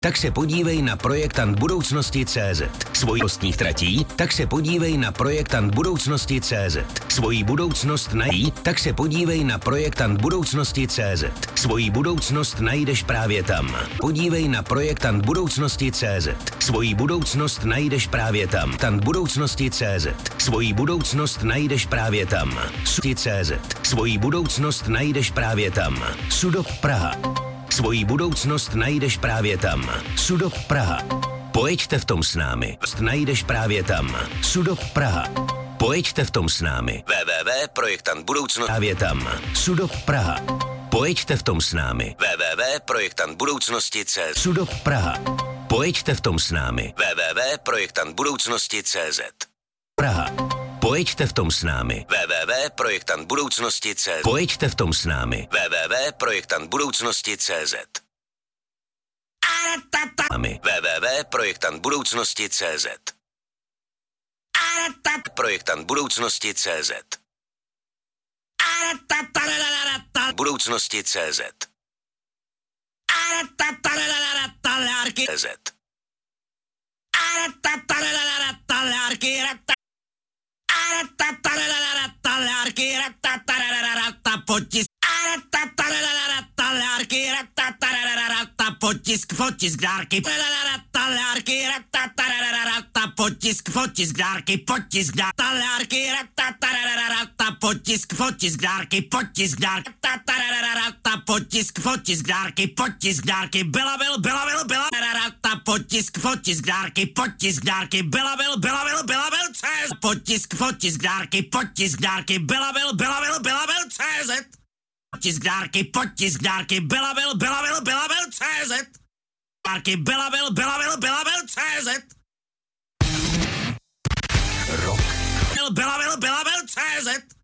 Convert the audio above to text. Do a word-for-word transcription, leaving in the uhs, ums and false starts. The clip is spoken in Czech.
Tak se podívej na projektant budoucnosti tečka cé zet. Svojí vlastních tratí? Tak se podívej na projektant budoucnosti tečka cé zet. Svojí budoucnost nají? Tak se podívej na projektant budoucnosti tečka cé zet. Svojí budoucnost najdeš právě tam. Podívej na projektant budoucnosti tečka cé zet. Svojí budoucnost najdeš právě tam. Tant budoucnosti tečka cé zet. Svojí budoucnost najdeš právě tam. Sudoku tečka cé zet. Svojí budoucnost najdeš právě tam. Sudoku Praha. Svojí budoucnost najdeš právě tam. Sudoku Praha. Pojeďte v tom s námi. Najdeš právě tam. Sudoku Praha. Pojeďte v tom s námi. w w w tečka projektant budoucnost právě tam. Sudoku Praha. Pojeďte v tom s námi. w w w tečka projektant budoucnosti tečka cé zet. Sudoku Praha. Pojeďte v tom s námi. w w w tečka projektant budoucnosti tečka cé zet. Praha. Pojeďte v tom s námi. w w w tečka projektant budoucnosti tečka cé zet. Pojeďte v tom s námi. w w w tečka projektant budoucnosti tečka cé zet. w w w tečka projektant budoucnosti tečka cé zet. Projektant budoucnosti tečka cé zet. Budoucnosti tečka cé zet. Potisk, fotisk, dárky, potisk, fotisk, dárky, potisk, dárky, potisk, fotisk, dárky, potisk, dárky, potisk, fotisk, dárky, potisk, dárky, byla byl, byla byl, byla potisk, fotisk, dárky, potisk, dárky, byla byl, byla byl, byla byl, cé zet. Potisk, fotisk, dárky, potisk, dárky, byla byl, byla byl, byla byl, cé zet. Potisk dárky, potisk dárky, byla byl, byla byl, byla byl, cé zet. Dárky, byla byl, byla byl, byla byl, cé zet. Rock. Byla byl, byla byl, cé zet.